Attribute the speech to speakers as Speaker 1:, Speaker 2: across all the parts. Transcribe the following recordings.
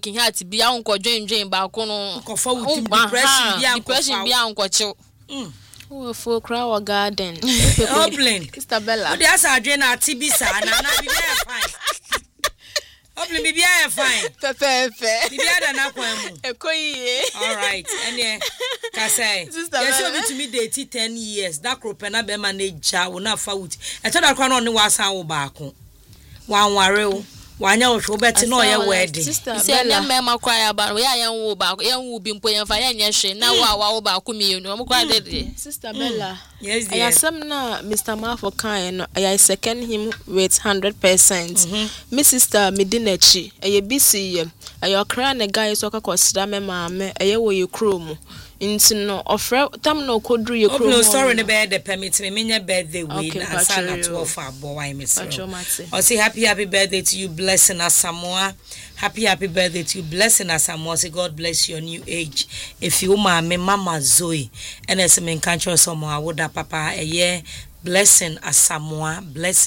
Speaker 1: broken heart bi a unko dwen ba ko no
Speaker 2: ko fa with depression
Speaker 1: bi a unko chew
Speaker 3: oh for crowd garden
Speaker 2: Oblin
Speaker 3: Sister Bella
Speaker 2: o dey asa adwen na tibisa na bi fine Oblin bi fine
Speaker 3: pepe
Speaker 2: bi ada na kwan mu
Speaker 3: ekoyiye
Speaker 2: all right and Kasai yes obi to me date 10 years that crop na be manager wo na fa with e to da kwan no ne wasan wo baako wanware wo wanya wo hwe beti no ye wedding
Speaker 1: se na mema kwa ya ba ya yan wo ba yan wo bi mpo yan fa yan nye hwe na wa ba ko mienu o mo kwa de
Speaker 3: Sister Bella
Speaker 2: yes dear
Speaker 3: ayasem na Mr. Mafo kan no I second him with 100%. My sister Medinachi eye BC ayo kra na guy so ka kwasra me maame eye wo ye krom nti no ofre tam no kodru ye krom.
Speaker 2: Oh, sorry ne be the permit me menya birthday we na sana 12 abo why me so. I say happy birthday to you, blessing Asamoah. Happy birthday to you, blessing Asamoah. Say God bless your new age. If you mama Zoe and as me country Asamoah would papa a year blessing Asamoah,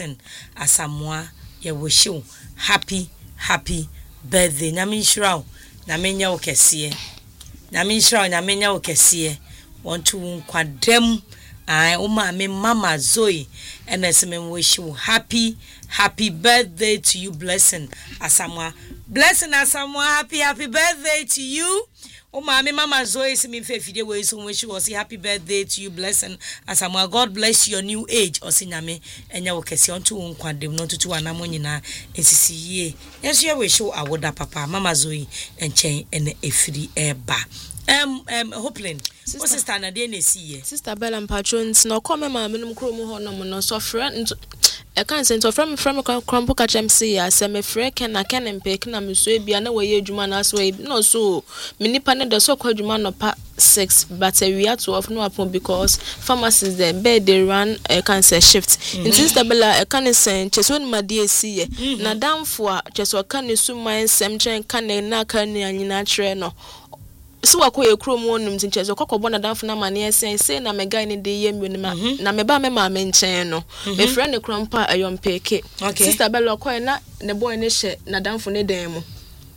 Speaker 2: ye wish you happy birthday. Nyame nshira nyame nya okese nyame nshira nyame nya okese want to nkwadem ai mama Zoe and as me wish you happy birthday to you, blessing Asamoah. Blessing Asamoah, happy birthday to you. Mama Zoe is me fefide we so wish you say happy birthday to you, blessing Asamoah. God bless your new age. Osinyame enya wo kese onto nkwadem no tutu anamo nyina ensisi ye. Yes you wish you awoda papa Mama Zoe enchen ene efiri eba. Hopelin. What's sister na dey na see
Speaker 3: Sister Bella patrons no come ma menum krom ho no no so friend I can't send to from crumple catch MC as a free can I can pick na me so bia na we adwuma na so no so me nipa ne do so kwa adwuma no pa 6 but we are 12 no upon because pharmacies there bed they run a cancer shift in Sister Bella can send just when my dear see na down for just what can you so my sem chen can na kan nyina tre no so akoye krom wonum tinchezo kokobɔ na danfo na mane say na mega ni de yem na meba me ma me nchen no me friend ne krompa ayompeke Sister Bella koye na ne boy ne hye na danfo ne dan mu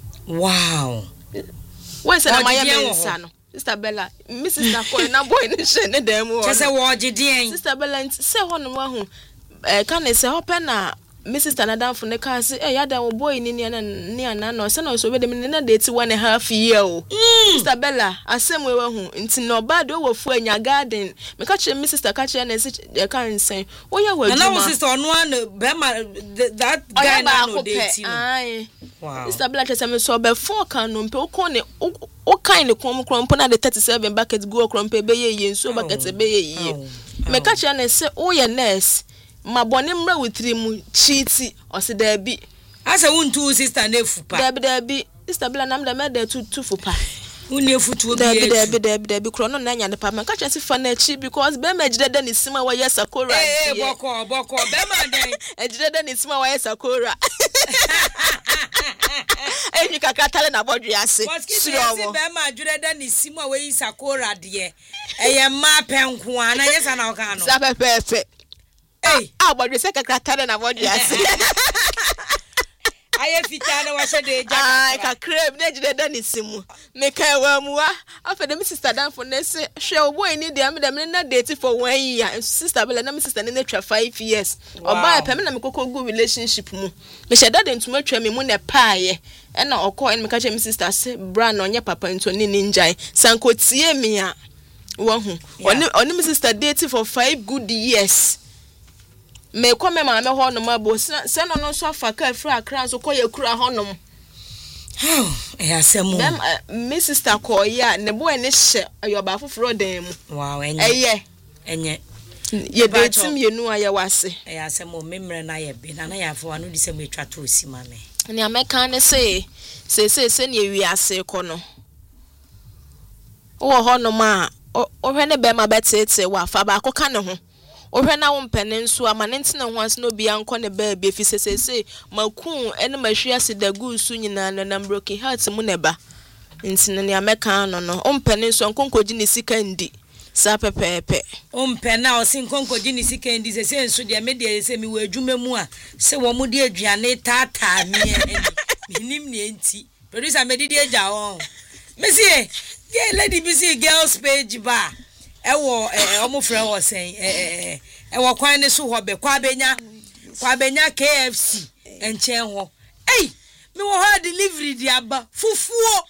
Speaker 2: wow
Speaker 3: when say na maye mensa no Sister Bella Mrs. na koye na boy ne hye ne dan mu
Speaker 2: say wo gidien
Speaker 3: Sister Bella say hono wahu kan ne say open na Mrs. Tanadam for the car say, eh, yada boy ni ana no, so no so we dem na date 1.5 year o. Sister Bella, asem we hu, nti no bad o fu anya garden. Me catch Mrs. Takachi na say dey kan say, "Oh yeah, we."
Speaker 2: Na sister onu an be ma that guy na no date you.
Speaker 3: Aye.
Speaker 2: Wow.
Speaker 3: Sister Bella say me so be 4 kan no mpe o kon ne o kind krompo na the 37 bucket go krompo be ye nso bucket be ye. Me catch na say, "Oh yeah, nurse." Ma boni mra witri mu cheati ose da bi
Speaker 2: asa wuntu sister na fupa
Speaker 3: da bi Sister Bella nam da me da tu fupa
Speaker 2: uni futu obi
Speaker 3: da bi kro no na nya ne pa man ka chese fa na chi because be ma jideda ni sima wa yesakora
Speaker 2: boko be ma den
Speaker 3: ejideda ni sima wa yesakora enyi kakatale na bodwe ase
Speaker 2: siro be ma jideda ni sima wa yesakora de eye ma penko ana yesa na oka no
Speaker 3: sa pepe hey, but we say kakratare na body ase.
Speaker 2: Aye fita na wa shede jaka.
Speaker 3: Ai ka crave na jide da ni simu. Me kai wa muwa. Afa dem sister dan for na say hwe boy ni dem na date for 1 year. Sister Bella na me sister ni na twa 5 years. Oba pem na me kokko go relationship mu. Me sheda de ntuma twa me mu na paaye. E na okọ en me ka che me sister say bra na onye papa nto ni ninjai. Sanko tie me a. Wo hu. Oni me sister date for 5 good years. Me come ma me hono mabo se no so afa ka afra akra so koye kura honom
Speaker 2: asemu
Speaker 3: dem me sister ko ya ne boy ne hye ayoba foforo dan mu
Speaker 2: wow
Speaker 3: enye ye betim yenu aye wase
Speaker 2: asemu memre na ye be na ya fo anu di se me twa to si ma me
Speaker 3: ne ameka ne se ne wi ase ko no wo honom a o hwe ne be ma betete wa fa ba ko ka ne ho ohwe na wo mpene nso amane ntena ho ase no bia nko ne ba be fi sesese makun ene mahwe ase da gusu nyina no na broken heart mu ne ba ntena ne ameka no o mpene nso nkonkoji ne sika ndi sa pepepe
Speaker 2: o mpena o sin konkoji ne sika ndi sese nso de me de se mi wo adwuma mu a se wo mu de aduane tata mi eni minim ne enti producer me didi eja on me see get lady be see girls page ba omo frɛ wo sen wo kwan ne so ho be kwa benya KFC enchen ho me wo ha delivery di aba fufuo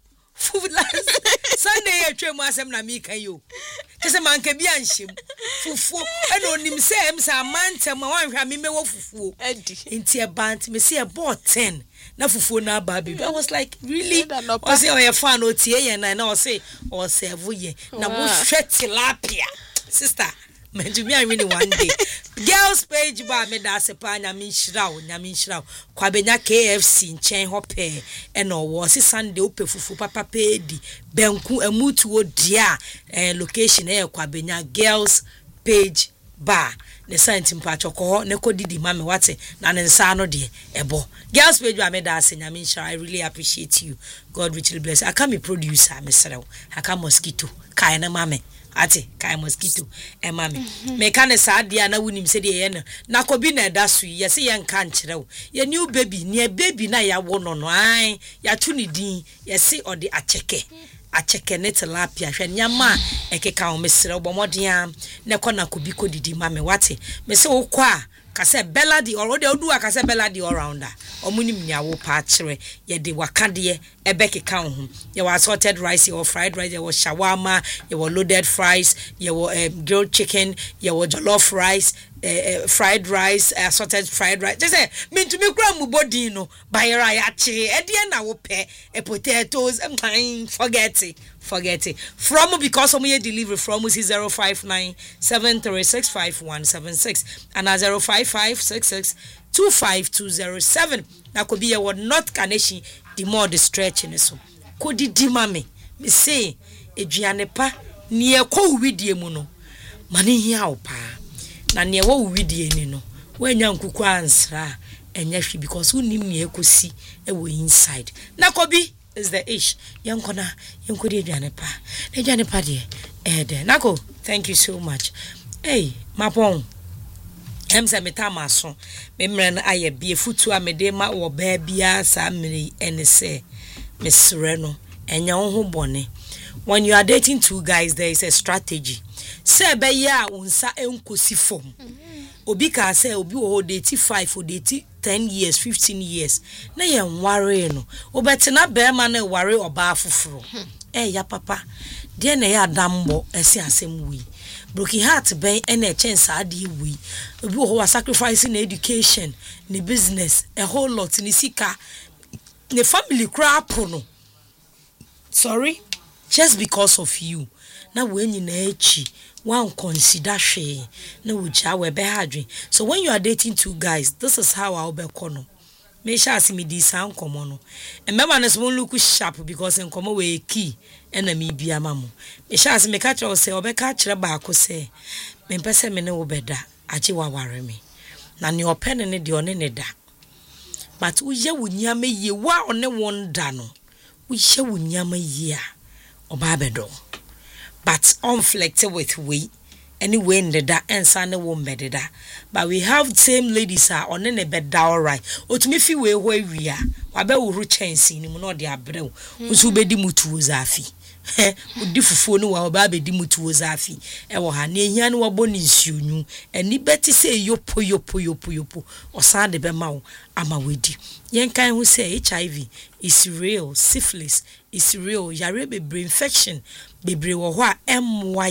Speaker 2: Sunday atwam asem na me kan yo kese man ka bi anhyem fufuo eno onim se em sa mantem wan hwa me wo fufuo enti e bant me se e bought 10 na fufuo na aba baby I was like really I say oh fan o tie yen na o say o serve ye na wo hwe tilapia sister Menjumi I really one day. Girls page ba me da sepa nyame nhyira kwa benya KFC nchen hope eno wo se Sunday ope fufu papa pedi benku amutu odia location kwa benya girls page ba ne santi mpachoko ne kodidi mame wate na ne nsa no de ebo girls page ba me da se nyame nhyira I really appreciate you God richly bless I can be producer mesrew aka mosquito kai na mame ate kai mosquito mami me ka ne sadia na wunim se de ye na kobi na da so ye se ye nka nkyerɛw ye new baby ne baby na ya wo no no ai ya tu ne din ye se ode acheke ne tilapia hwe nyama ekeka o mesrɛ obomoden ne kɔ na kobi kodidi mami wate me se wo kɔ a kase bella di already odu akase bella di all rounder omunim nya wo pa kire ye de wakade ebeke kan ho ye was salted rice or fried rice ye was shawarma ye was loaded fries ye was grilled chicken ye was jollof rice fried rice assorted fried rice just say me to me kra mu body no bayra ya kire e de na wo pe potatoes forget it from because of me delivery from 05973655176 and 05566252207 na ko be your not kaneshi the more the stretching so ko di mame me say eduane pa ne ekọ widie mu no mane hia opa na ne wo widie ni no wanya nkuku ansra enya hwe because unim ne ekosi e wo inside na ko bi is the ish yankona yankodi eduane pa de de nako thank you so much mapon emse metama so memre na aye bie futu amede ma wo ba bia sa mmiri enese mesre no enya ho bone when you are dating two guys there is a strategy say be ya unsa enkosi fom obi ka say obi wo date 5 or date 10 years 15 years na ye nware no obetena be ma na ware oba afoforo ya papa de na ya dambo esi asem wi broken heart ben na chance ade wi obi wo sacrificing education ni business a whole lot ni sika the family crap no sorry just because of you na when you na echi one consider she na wucha we be hadwe so when you are dating two guys this is how I be kono me sha asimi di san komo no emema na so look sharp because en komo we key na me bia mamo me sha asimi ka tro se obeka kire ba ko se me pese me ne wo beda agi waware me na ne opene ne de one ne da but uye wunyama ye wa one wonda no uye wunyama ye a oba bedo but unflected with we anyway in the da and Sunday won't be da but we have same ladies are on a bed all right or to me fi we where we are wabe uru chance ni mo no de abrɛ usu be di mutu zafi udi fufuo no wa ba be di mutu zafi e wo ha na ehia no wabo ni nsuonyu ani beti say yopo osan de be ma wo ama wedi yen kan hu say HIV is real, syphilis is real, yare bebre infection bebre wo ho a emwa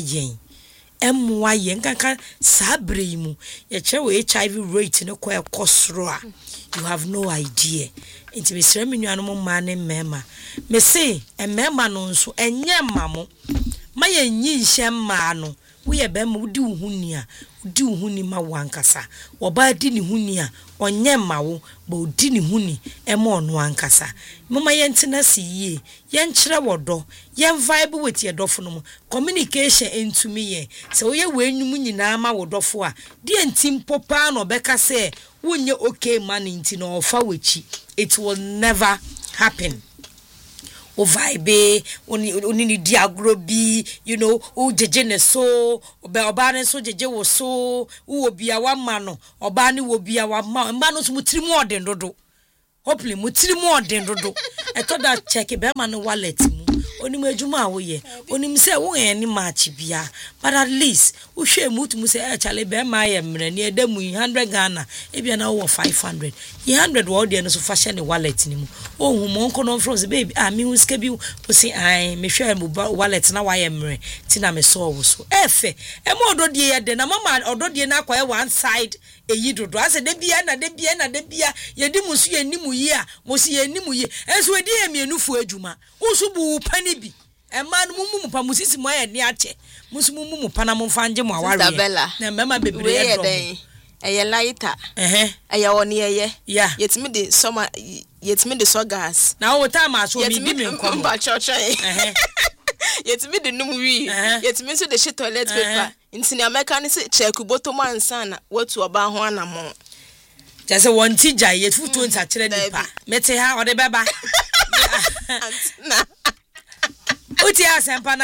Speaker 2: yen kankan sabre mu ye chewe HIV rate no kwa ekosro a you have no idea nti me sere me nuanom ma ne mema me say mema no nso enye mamo ma ye nyi nhye ma no wo ye be ma udi uhuni a udi uhuni ma wankasa wo ba di ni huni a onye ma wo ba odi ni huni e ma ono ankasa mama ye ntena si ye ye nkyere wodo ye vibe with ye dofo no communication into me ye se wo ye wenum nyina ma wodofo a die ntim popa na obeka se wonye okay man nti na ofa wechi it will never happen o vibe oni ni diagro bi you know o jeje ne so oba ne so jeje wo so wo bia wa ma no oba ne wo bia wa ma no so mutiri mu ode dodo hopefully mutiri mu odin dodo eto da check be ma no wallet mu onim adwuma wo ye onim se wo eni match bia but at least wo hwe mutu se chale be ma ye mre ne edamu 100 Ghana e bia na wo 500 100 wo de no so fa ne wallet ni mu ohun mo nko no from baby me hu ska bi wo se ai me hwe wallet na wa ye mre ti na me so wo so efe e mo ododie ye de na mama ododie na akwa one side eyi dodo ase de bia ye di musu ye nimu yi a mo se ye nimu yi enso edi ye mienufu adwuma usu bu pani bi e ma no mumu pa musisi mo ye ne ache musu mumu pa na mo fanje mo aware na mema bebre ye do
Speaker 3: eye laita eye woni eye yetimi de soma yetimi de so gas
Speaker 2: na wo ta ma so mi di me nkom
Speaker 3: ba chocho yetimi de num wi yetimi so de she toilet paper ntini ameka ne se check bottom ansa na watu oba ho anamo
Speaker 2: jase won ti jai yetutu nta kire nipa mete ha ode beba Uti Asempa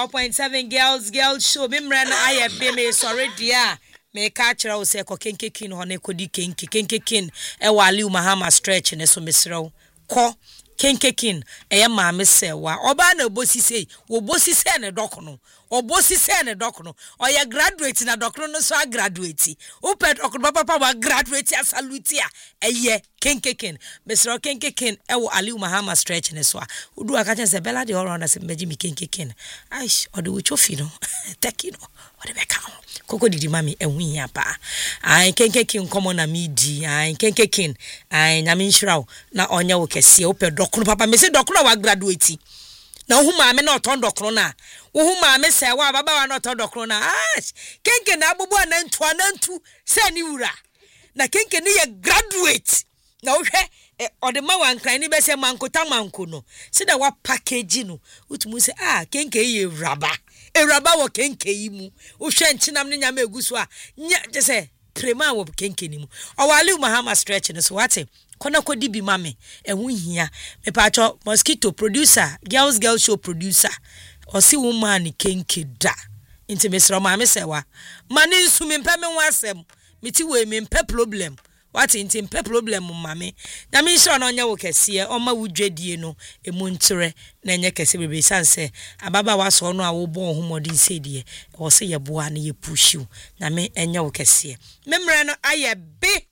Speaker 2: 94.7 girls show mimre na aye be me sorry dia me ka kire wo se ko kenkekin ho ne kodi kenkekin e wa Aliu Mahama stretch ne so mesrew ko kenkekin eye maame sewa oba na obosise wo bosise ne dokono obosise ne dokono oye graduate na dokono no so graduate upet okono papa wa graduate asalutia eye kenkekin mesro kenkekin e wo Aliu Mahama stretch ne so udu aka chen se bela de horo na se meji mi kenkekin aish odo wo chofi no tekino ode beka koko didi mami enwi ya pa ai kenkekin komo na midi ai kenkekin ai nyame nshirawo na onya wo kese upet dokono papa me se dokono wa graduate na hu maame na oton dokono na hu maame se wa baba wa na oton dokono na kenke na abubu anantu se ni wura na kenke ni ye graduate na wo hwe ode ma wan kran ni be se mankota manko no se da wa package no utumu se kenke ye raba wo kenke yi mu wo hwe nchinam ne nyama eguso nya je se prema wo kenke ni mu o wa Aliu Mahama stretch no so wate kona kodi bi mame ehu hia me pacho mosquito producer girls show producer osi woman kenke da inti mesro mame sewa mane nsu me mpa me wasem meti we me mpa problem what inti mpa problem mame na me nso na onya wo kese o ma wudwadie no emu ntere na enye kese bebe sanse ababa waso no a wo bon homodin sedie o se ye boa na ye pushiu na me enye wo kese memre no aye be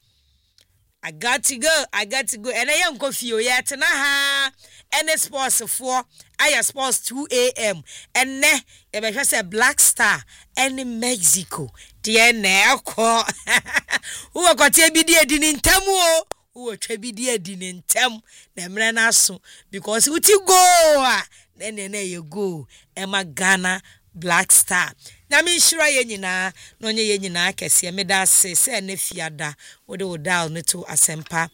Speaker 2: I got to go. And I am confused yet. And sports for sports 2 a.m. And ne, if say Black Star and Mexico. Dear Nelco. Who are got to be dear in Tamu? Who are to be dear in Tam? Nemranasu. Because what you go, then you go. Emma Ghana Black Star. Na mi shira ye nyina no nye ye nyina kese me da se ne fiada wo de dial ne to Asempa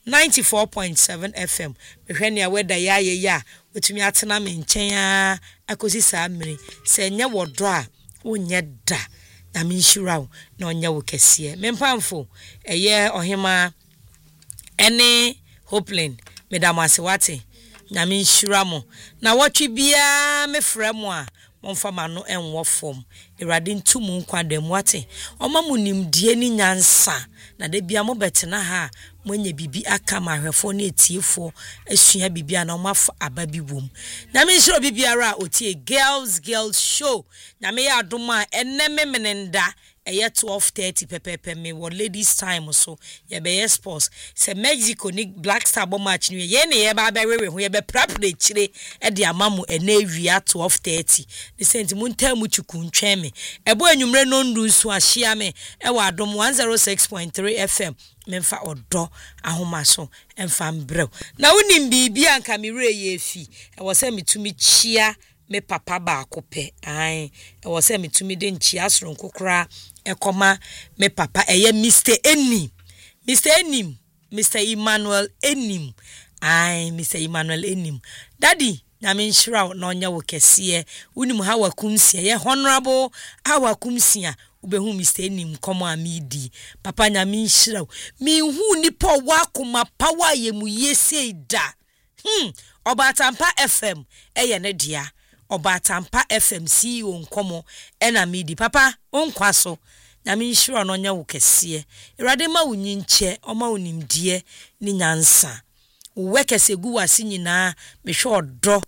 Speaker 2: 94.7 FM behwe ne weda ya wotumi atena me nchen a akosi saa mmiri se nye wodo a wonye da na mi shira wo na onye wo kese me mpamfo eye ohema ene Hopeland me da masewate na mi shira mo na wotwe bia me frɛ mo a monfama no enwo fom irade ntumu nkwadem wate omamu nimdie ni nyansa na de bia mo betena ha monye bibi aka mahwefo na etiefo asua bibia na omafa aba bibom na me nshiro bibiara otie girls show na me ya adoma eneme menenda eye 12:30 pepepe me wo ladies time so ye be sports se Mexico ni Black Star bo match ni ye ne ye ba bewewe ho ye be prapre chire e de amamu ena awia 12:30 the sent muntamu chukuntwe me ebo anwumre no ndu so ahia me e wa adom 106.3 FM memfa odo ahoma so emfa mbrew na wonim bibi anka mireye ye fi e wo se mitumi chia me papa ba akope ai e wo se mitumi de nchia soro nkokora ekoma me papa eye Mr. Enim Mr. Emmanuel Enim ai Mr. Emmanuel Enim daddy na me nshira na onya wo kese unim ha wakumsia ye honorable ha wakumsia ubehu Mr. Enim komo amidi papa nya me nshira me hu nipa wakoma power ye mu yese da Obatampa FM eye ne dia Obatampa FM CEO nkomo ena midi papa onkwa so na me nshira no nya wo kese irade ma wunyi nche oma onimdie ni nyansa wekese gu wase nyinaa mehwe odo